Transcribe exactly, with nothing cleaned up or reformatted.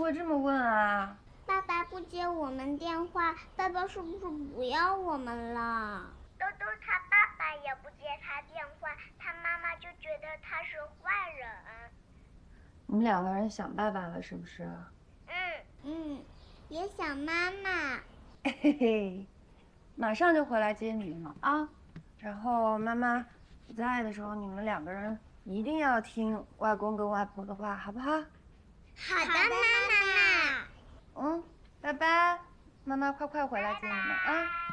会这么问啊？ 爸爸不接我们电话，爸爸是不是不要我们了？ 豆豆他爸爸也不接他电话，他妈妈就觉得他是坏人。 你们两个人想爸爸了是不是？ 嗯嗯，也想妈妈。 嘿嘿，马上就回来接你了啊！然后妈妈不在的时候，你们两个人一定要听外公跟外婆的话，好不好？ 好的，妈妈。 嗯，拜拜，妈妈快快回来接你们啊！